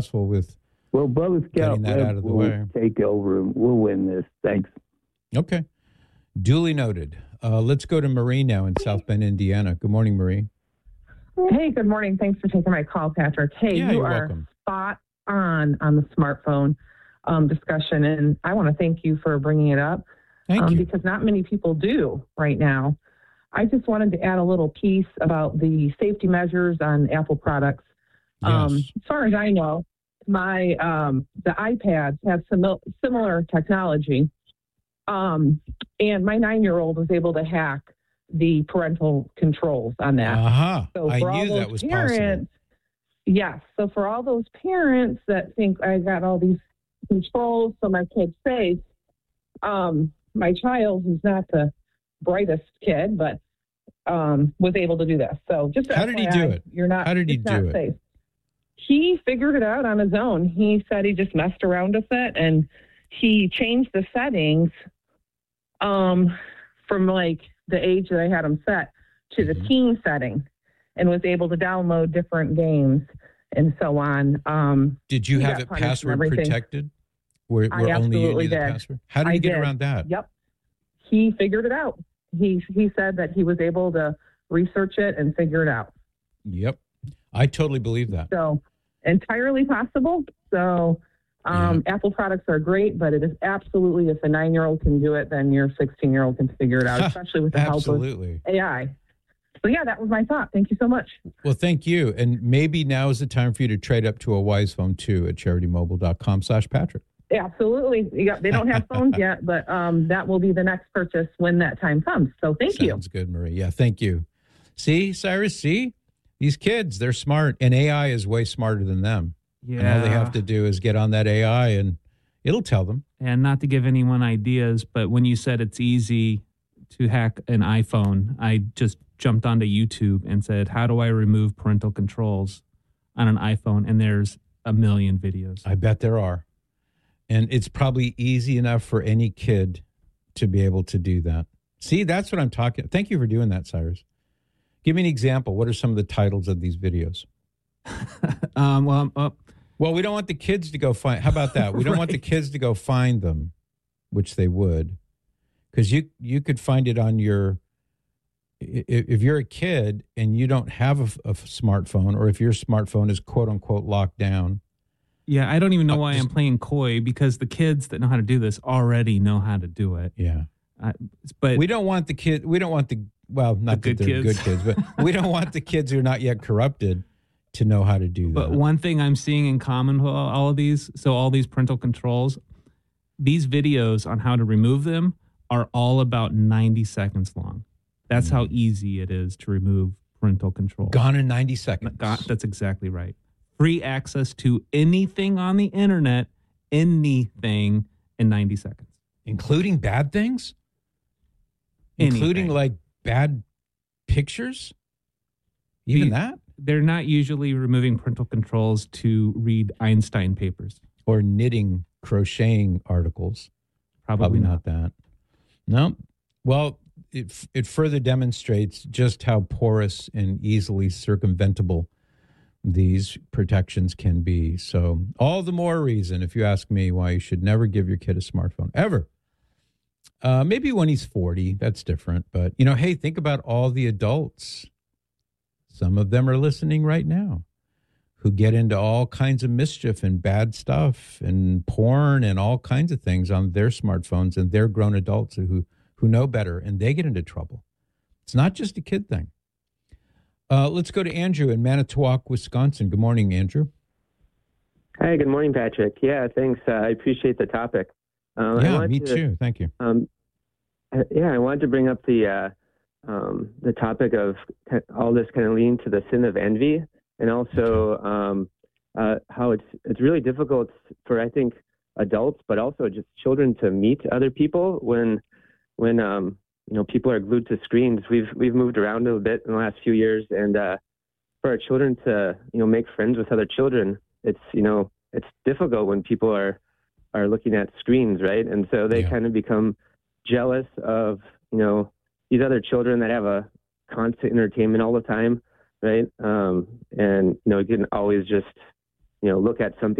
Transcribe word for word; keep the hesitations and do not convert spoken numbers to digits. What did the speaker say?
successful with Well, Brother Scout getting that Web out of the will way. take over and we'll win this. Thanks. Okay. Duly noted. Uh, let's go to Marie now in South Bend, Indiana. Good morning, Marie. Hey, good morning. Thanks for taking my call, Patrick. Hey, Yeah, you you're are welcome. spot on on the smartphone um, discussion, and I want to thank you for bringing it up Thank um, you. because not many people do right now. I just wanted to add a little piece about the safety measures on Apple products. Um, Yes. as far as I know, my um, the iPads have simil- similar technology, um, and my nine-year-old was able to hack the parental controls on that. Uh-huh. So I for all knew those that was parents, possible. yes. So for all those parents that think I got all these controls so my kid's safe, um, my child, who's not the brightest kid, but um, was able to do this. So just How did he F Y I, do it? You're not. How did he it's do not it? Safe. He figured it out on his own. He said he just messed around with it, and he changed the settings um, from like the age that I had him set to the Mhm. teen setting, and was able to download different games and so on. Um, Did you he have got it punished and password everything. protected? Where, I where only you absolutely knew the did. password? How did I you get did. around that? Yep. He figured it out. He he said that he was able to research it and figure it out. Yep. I totally believe that. So entirely possible. So um, Apple products are great, but it is absolutely, if a nine-year-old can do it, then your sixteen-year-old can figure it out, especially with the help of Absolutely. A I. So yeah, that was my thought. Thank you so much. Well, thank you. And maybe now is the time for you to trade up to a Wise Phone two at charity-mobile.com slash Patrick. Absolutely. You got, they don't have phones yet, but um, that will be the next purchase when that time comes. So thank you. Sounds good, Marie. Yeah, thank you. See, Cyrus, see? These kids, they're smart, and A I is way smarter than them. Yeah. And all they have to do is get on that A I, and it'll tell them. And not to give anyone ideas, but when you said it's easy to hack an iPhone, I just jumped onto YouTube and said, how do I remove parental controls on an iPhone? And there's a million videos. I bet there are. And it's probably easy enough for any kid to be able to do that. See, that's what I'm talking. Thank you for doing that, Cyrus. Give me an example. What are some of the titles of these videos? um, well, uh, well, we don't want the kids to go find. How about that? We don't Right. want the kids to go find them, which they would, because you you could find it on your. If, if you're a kid and you don't have a, a smartphone, or if your smartphone is quote unquote locked down. yeah, I don't even know Uh, why just- I'm playing coy, because the kids that know how to do this already know how to do it. Yeah. Uh, but We don't want the kid. We don't want the well, not The that good they're kids. good kids, but we don't want the kids who are not yet corrupted to know how to do that. But one thing I'm seeing in common with all of these, so all these parental controls, these videos on how to remove them are all about ninety seconds long. That's how easy it is to remove parental control. Gone in ninety seconds. Got, that's exactly right. Free access to anything on the internet, anything in ninety seconds. Including bad things? Including Anything. like bad pictures? Even The- that? They're not usually removing parental controls to read Einstein papers. Or knitting, crocheting articles? Probably, Probably not. not that. No. Well, it it further demonstrates just how porous and easily circumventable these protections can be. So all the more reason, if you ask me, why you should never give your kid a smartphone, ever. Uh, maybe when he's forty, that's different. But, you know, hey, think about all the adults. Some of them are listening right now who get into all kinds of mischief and bad stuff and porn and all kinds of things on their smartphones, and they're grown adults who, who know better, and they get into trouble. It's not just a kid thing. Uh, let's go to Andrew in Manitowoc, Wisconsin. Good morning, Andrew. Hi, good morning, Patrick. Yeah, thanks. Uh, I appreciate the topic. Um, I yeah, wanted me to- too. Thank you. Um, I- yeah, I wanted to bring up the uh, um, the topic of ki- all this kind of leading to the sin of envy, and also um, uh, how it's it's really difficult for, I think, adults, but also just children to meet other people when when um, you know people are glued to screens. We've we've moved around a little bit in the last few years, and uh, for our children to you know make friends with other children, it's you know it's difficult when people are are looking at screens, right? And so they Yeah. kind of become jealous of, you know, these other children that have a constant entertainment all the time, right? Um, and, you know, you can always just you know, look at something